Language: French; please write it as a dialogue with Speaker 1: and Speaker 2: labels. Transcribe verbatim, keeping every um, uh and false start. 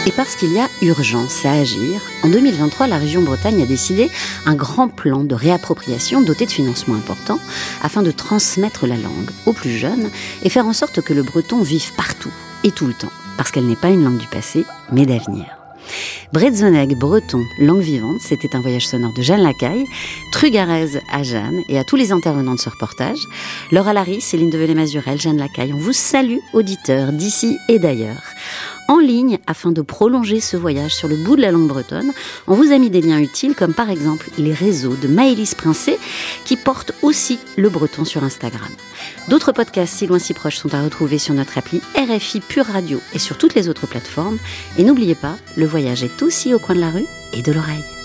Speaker 1: Et parce qu'il y a urgence à agir, en deux mille vingt-trois, la région Bretagne a décidé un grand plan de réappropriation doté de financements importants afin de transmettre la langue aux plus jeunes et faire en sorte que le breton vive partout et tout le temps, parce qu'elle n'est pas une langue du passé, mais d'avenir. Bretzoneg, breton, langue vivante, c'était un voyage sonore de Jeanne Lacaille, Trugarez à Jeanne et à tous les intervenants de ce reportage. Laura Larry, Céline Develay-Mazurel, Jeanne Lacaille, on vous salue, auditeurs d'ici et d'ailleurs. En ligne, afin de prolonger ce voyage sur le bout de la langue bretonne, on vous a mis des liens utiles comme par exemple les réseaux de Maëlys Princé qui portent aussi le breton sur Instagram. D'autres podcasts si loin si proches sont à retrouver sur notre appli R F I Pure Radio et sur toutes les autres plateformes. Et n'oubliez pas, le voyage est aussi au coin de la rue et de l'oreille.